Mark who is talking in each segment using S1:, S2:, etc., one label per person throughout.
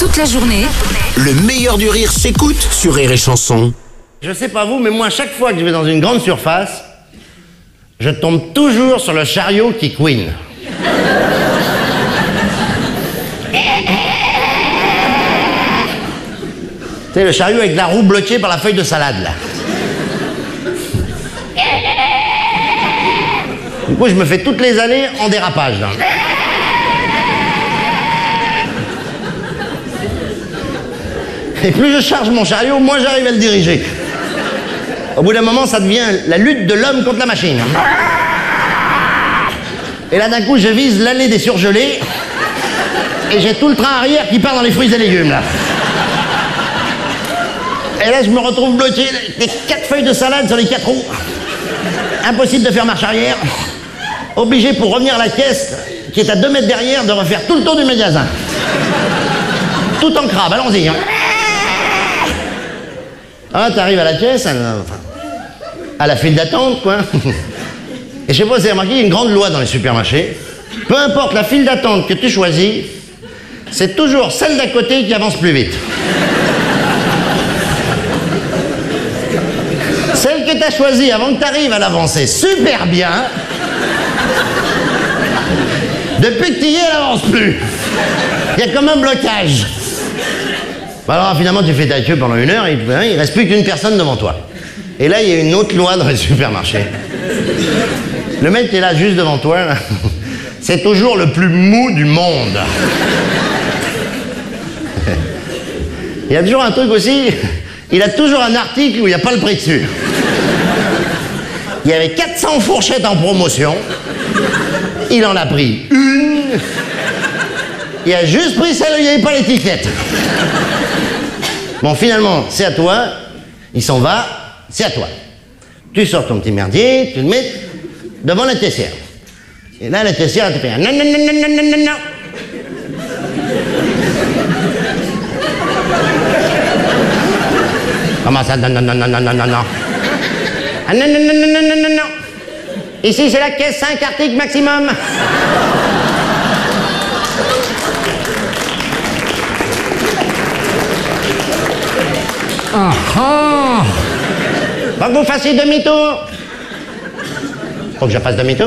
S1: toute la journée.
S2: Le meilleur du rire s'écoute sur Rire et Chanson.
S3: Je sais pas vous, mais moi, chaque fois que je vais dans une grande surface, je tombe toujours sur le chariot qui couine. Tu sais, le chariot avec la roue bloquée par la feuille de salade, là. Du coup, je me fais toutes les allées en dérapage, là. Et plus je charge mon chariot, moins j'arrive à le diriger. Au bout d'un moment, ça devient la lutte de l'homme contre la machine. Et là, d'un coup, je vise l'allée des surgelés. Et j'ai tout le train arrière qui part dans les fruits et légumes, là. Et là, je me retrouve bloqué, les 4 feuilles de salade sur les 4 roues. Impossible de faire marche arrière. Obligé, pour revenir à la caisse, qui est à 2 mètres derrière, de refaire tout le tour du magasin. Tout en crabe, allons-y. Ah, t'arrives à la caisse, à la file d'attente, quoi. Et je sais pas si vous avez remarqué, il y a une grande loi dans les supermarchés. Peu importe la file d'attente que tu choisis, c'est toujours celle d'à côté qui avance plus vite. Celle que tu as choisie avant que tu arrives à l'avancer super bien, depuis que tu y es, elle avance plus. Il y a comme un blocage. Alors finalement, tu fais ta queue pendant 1 heure et il reste plus qu'une personne devant toi. Et là, il y a une autre loi dans les supermarchés. Le mec qui est là juste devant toi, là, c'est toujours le plus mou du monde. Il y a toujours un truc aussi, il a toujours un article où il n'y a pas le prix dessus. Il y avait 400 fourchettes en promotion. Il en a pris une. Il a juste pris celle où il n'y avait pas l'étiquette. Bon, finalement, c'est à toi. Il s'en va, c'est à toi. Tu sors ton petit merdier, tu le mets devant la caissière. Et là, la caissière, elle te fait un non, non, non, non, non, non, non. Comment ça, non, non, non, non, non, non, non. Ah non, non, non, non, non, non, non, non. Ici, c'est la caisse 5 articles maximum. Faut que vous fassiez demi-tour. Faut que je fasse demi-tour.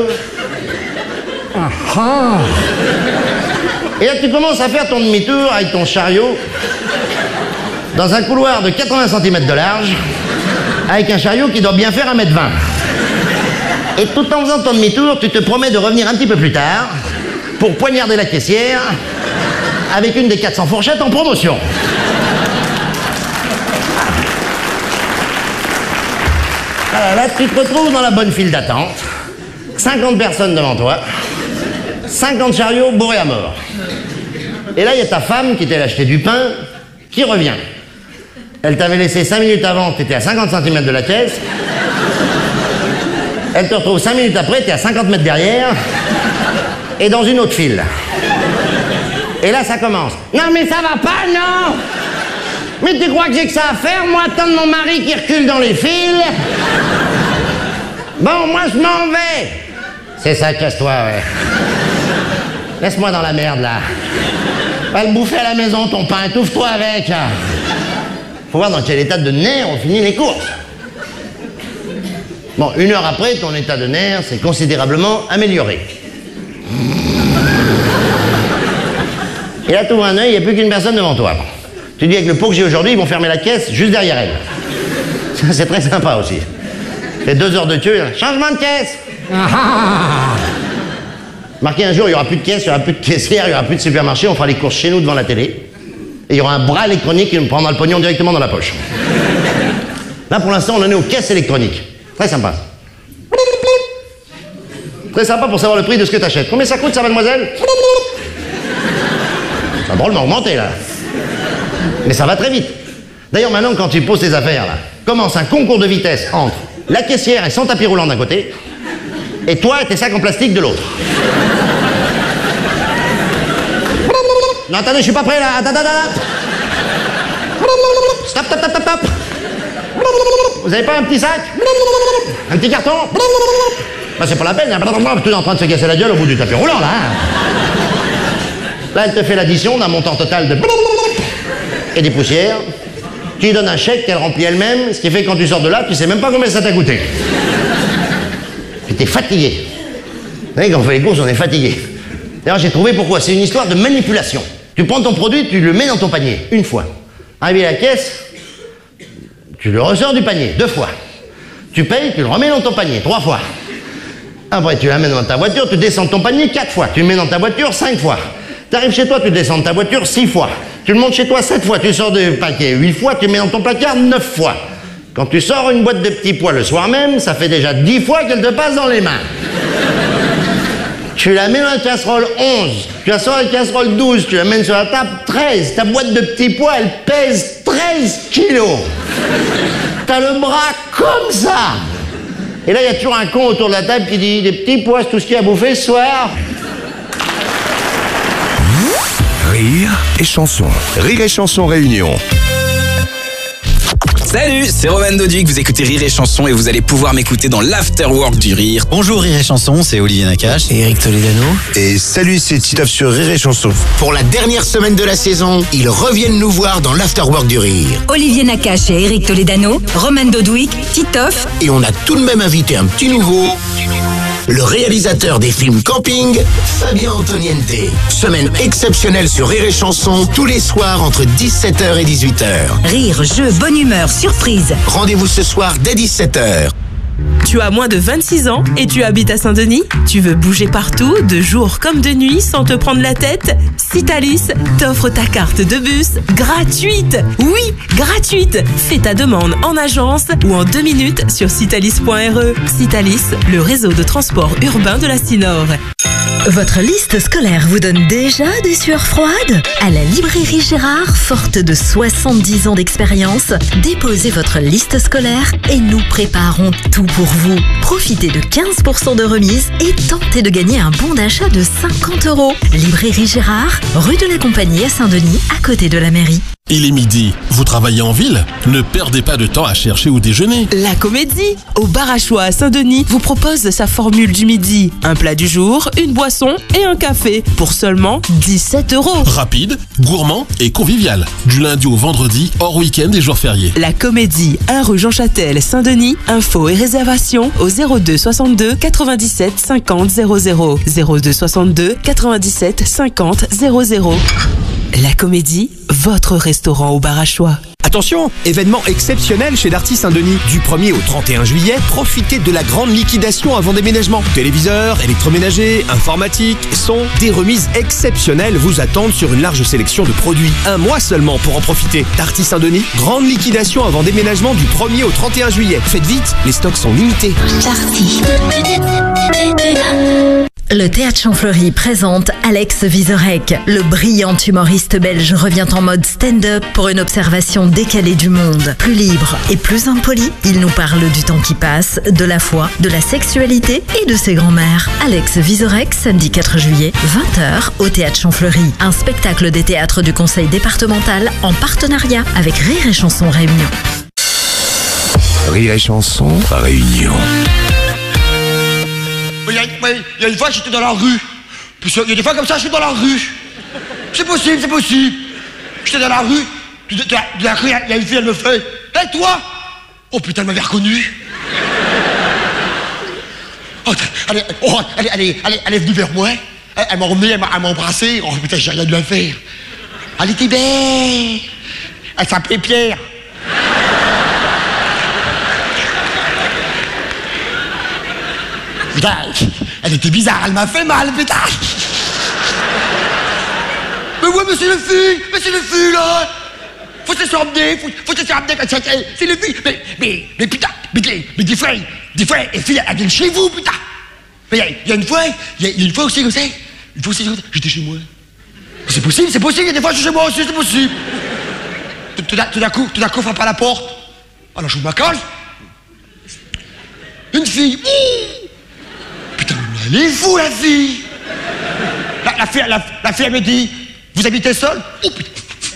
S3: Et là, tu commences à faire ton demi-tour avec ton chariot dans un couloir de 80 cm de large, avec un chariot qui doit bien faire 1,20 m. Et tout en faisant ton demi-tour, tu te promets de revenir un petit peu plus tard pour poignarder la caissière avec une des 400 fourchettes en promotion. Alors là, tu te retrouves dans la bonne file d'attente, 50 personnes devant toi, 50 chariots bourrés à mort. Et là, il y a ta femme qui t'allait acheter du pain, qui revient. Elle t'avait laissé 5 minutes avant, tu étais à 50 cm de la caisse. Elle te retrouve 5 minutes après, tu es à 50 mètres derrière, et dans une autre file. Et là, ça commence. Non, mais ça va pas, non! Mais tu crois que j'ai que ça à faire, moi, attendre mon mari qui recule dans les files? Bon, moi, je m'en vais. C'est ça, casse-toi, ouais. Laisse-moi dans la merde, là. Va le bouffer à la maison, ton pain, étouffe-toi avec. Faut voir dans quel état de nerfs on finit les courses. Bon, 1 heure après, ton état de nerfs s'est considérablement amélioré. Et là, tu ouvres un œil, il n'y a plus qu'une personne devant toi. Tu dis, avec le pot que j'ai aujourd'hui, ils vont fermer la caisse juste derrière elle. C'est très sympa aussi. C'est 2 heures de queue. Changement de caisse. Marqué un jour, il n'y aura plus de caisse, il n'y aura plus de caissière, il n'y aura plus de supermarché, on fera les courses chez nous devant la télé. Et il y aura un bras électronique qui nous prendra le pognon directement dans la poche. Là, pour l'instant, on en est aux caisses électroniques. Très sympa. Très sympa pour savoir le prix de ce que tu achètes. Combien ça coûte, ça, mademoiselle? Ça a drôlement augmenté, là. Mais ça va très vite. D'ailleurs, maintenant, quand tu poses tes affaires, là, commence un concours de vitesse entre la caissière et son tapis roulant d'un côté, et toi et tes sacs en plastique de l'autre. Non, attendez, je suis pas prêt, là. Attends. Stop, stop, stop, stop, stop. Vous avez pas un petit sac? Un petit carton? Bah, c'est pas la peine, hein. Tout est en train de se casser la gueule au bout du tapis roulant, là. Là, elle te fait l'addition d'un montant total de... et des poussières. Tu lui donnes un chèque qu'elle remplit elle-même, ce qui fait que quand tu sors de là, tu sais même pas combien ça t'a coûté. Et t'es fatigué. Vous savez, quand on fait les courses, on est fatigué. D'ailleurs, j'ai trouvé pourquoi. C'est une histoire de manipulation. Tu prends ton produit, tu le mets dans ton panier, une fois. Arrivé à la caisse, tu le ressors du panier, 2 fois. Tu payes, tu le remets dans ton panier, 3 fois. Après, tu l'amènes dans ta voiture, tu descends de ton panier 4 fois. Tu le mets dans ta voiture 5 fois. Tu arrives chez toi, tu descends de ta voiture 6 fois. Tu le montes chez toi 7 fois. Tu sors du paquet 8 fois, tu le mets dans ton placard 9 fois. Quand tu sors une boîte de petits pois le soir même, ça fait déjà 10 fois qu'elle te passe dans les mains. Tu la mets dans la casserole 11. Tu la sors la casserole 12. Tu la mets sur la table 13. Ta boîte de petits pois, elle pèse 13 kilos. T'as le bras comme ça. Et là, il y a toujours un con autour de la table qui dit « Des petits pois, c'est tout ce qu'il y a à bouffer ce soir ?»
S1: Rire et chanson. Rire et chanson réunion.
S4: Salut, c'est Roman Doduc, vous écoutez Rire et Chanson et vous allez pouvoir m'écouter dans l'Afterwork du Rire.
S5: Bonjour Rire et Chanson, c'est Olivier Nakache et Eric Toledano.
S1: Et salut, c'est Titoff sur Rire et chanson.
S2: Pour la dernière semaine de la saison, ils reviennent nous voir dans l'Afterwork du Rire.
S6: Olivier Nakache et Eric Toledano, Roman Doduc, Titoff.
S2: Et on a tout de même invité un petit nouveau, le réalisateur des films Camping, Fabien Antoniente. Semaine exceptionnelle sur Rire et Chanson, tous les soirs entre 17h et 18h.
S6: Rire, jeu, bonne humeur, surprise.
S2: Rendez-vous ce soir dès 17h.
S7: Tu as moins de 26 ans et tu habites à Saint-Denis? Tu veux bouger partout, de jour comme de nuit, sans te prendre la tête? Citalis t'offre ta carte de bus gratuite. Oui, gratuite. Fais ta demande en agence ou en 2 minutes sur citalis.re. Citalis, le réseau de transport urbain de la Sinor.
S8: Votre liste scolaire vous donne déjà des sueurs froides? À la librairie Gérard, forte de 70 ans d'expérience, déposez votre liste scolaire et nous préparons tout pour vous. Profitez de 15% de remise et tentez de gagner un bon d'achat de 50 €. Librairie Gérard, rue de la Compagnie à Saint-Denis, à côté de la mairie.
S9: Il est midi, vous travaillez en ville? Ne perdez pas de temps à chercher où déjeuner.
S7: La Comédie, au bar à choix à Saint-Denis, vous propose sa formule du midi. Un plat du jour, une boisson et un café pour seulement 17 €.
S9: Rapide, gourmand et convivial. Du lundi au vendredi, hors week-end et jours fériés.
S7: La Comédie, 1 rue Jean Châtel, Saint-Denis. Infos et réservations au 02 62 97 50 00. 02 62 97 50 00. La Comédie, votre restaurant au bar à choix.
S10: Attention, événement exceptionnel chez Darty Saint-Denis. Du 1er au 31 juillet, profitez de la grande liquidation avant déménagement. Téléviseurs, électroménagers, informatique, son, des remises exceptionnelles vous attendent sur une large sélection de produits. 1 mois seulement pour en profiter. Darty Saint-Denis, grande liquidation avant déménagement du 1er au 31 juillet. Faites vite, les stocks sont limités.
S8: Darty. Le Théâtre Champfleury présente Alex Vizorek. Le brillant humoriste belge revient en mode stand-up pour une observation décalée du monde. Plus libre et plus impoli, il nous parle du temps qui passe, de la foi, de la sexualité et de ses grands-mères. Alex Vizorek, samedi 4 juillet, 20h au Théâtre Champfleury. Un spectacle des théâtres du Conseil départemental en partenariat avec Rire et Chanson Réunion.
S1: Rire et chanson réunion.
S3: Il y a une fois, j'étais dans la rue. Puis il y a des fois comme ça, je suis dans la rue. C'est possible, c'est possible. J'étais dans la rue. De la rue, il y a une fille, elle me fait « Hé, toi !» Oh putain, elle m'avait reconnu. Elle est venue vers moi. Elle m'a emmené, elle m'a embrassé. Oh putain, j'ai rien dû la faire. Elle était belle. Elle s'appelait Pierre. Putain, elle était bizarre, elle m'a fait mal, putain. Mais ouais, mais c'est le fil, là. Faut se faire emmener, c'est le fil. Mais putain, mais des fois, les filles, elles viennent chez vous, putain. Mais il y a une fois aussi, comme ça. J'étais chez moi. C'est possible, il y a des fois, je suis chez moi aussi, c'est possible. Tout d'un coup, on frappe à la porte. Alors, je me cale. Une fille. Putain, mais elle est fou, la fille. La fille, elle me dit, vous habitez seul? Oh putain.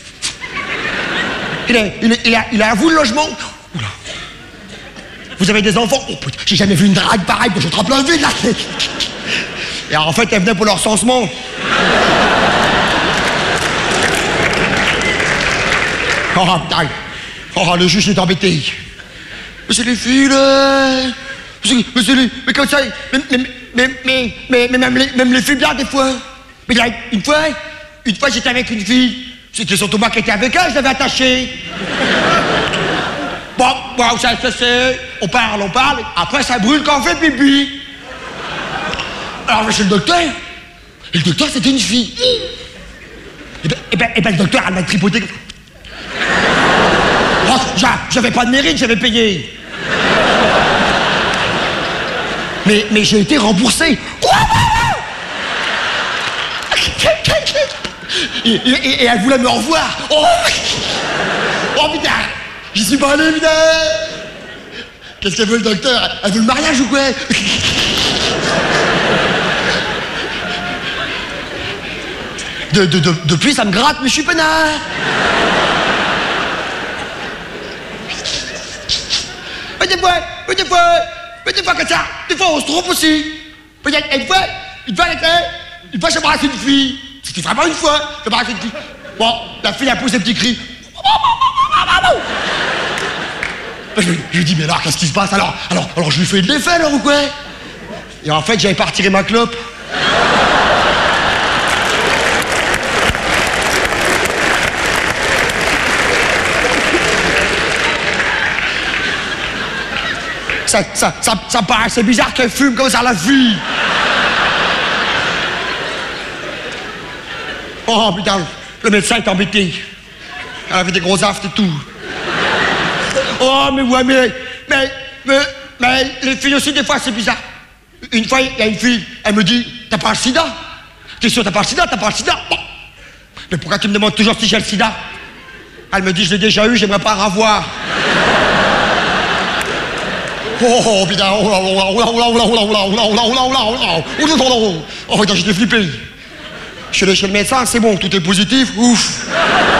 S3: Il a à vous le logement? Oula. Vous avez des enfants? Oh putain, j'ai jamais vu une drague pareille, je trempe la vide là. Et alors, en fait, elle venait pour leur recensement.
S11: Oh putain. Oh, le juge est embêté. Mais c'est les filles, là. Mais comme ça, mais même les filles bien des fois. Mais là, une fois j'étais avec une fille. C'était surtout moi qui étais avec elle, je l'avais attachée. Bon, ça c'est. On parle. Après, ça brûle quand on fait pipi. Alors, je vais chez le docteur. Et le docteur, c'était une fille. Et ben, le docteur, elle m'a tripoté. Oh, j'avais pas de mérite, j'avais payé. Mais j'ai été remboursé. Et elle voulait me revoir. Oh putain, j'y suis pas allé, putain. Qu'est-ce qu'elle veut, le docteur? Elle veut le mariage ou quoi? Depuis, ça me gratte, mais je suis peinard. Mais des fois comme ça, des fois on se trompe aussi. Une fois j'embrasse une fille. C'était vraiment une fois, j'embrasse une fille. Bon, la fille a poussé un petit cri. Je lui dis, mais alors, qu'est-ce qui se passe alors je lui fais de l'effet alors ou quoi? Et en fait, j'avais pas retiré ma clope. Ça paraît assez bizarre qu'elle fume comme ça, la fille. Oh putain, le médecin est embêté. Elle avait des gros aftes et tout. Oh mais ouais, mais les filles aussi des fois c'est bizarre. Une fois il y a une fille, elle me dit, t'as pas le sida? T'es sûr t'as pas le sida? Bon. Mais pourquoi tu me demandes toujours si j'ai le sida? Elle me dit, je l'ai déjà eu, j'aimerais pas revoir. Oh putain, oh putain, j'étais flippé. Je suis allé chez le médecin, c'est bon, tout est positif, ouf.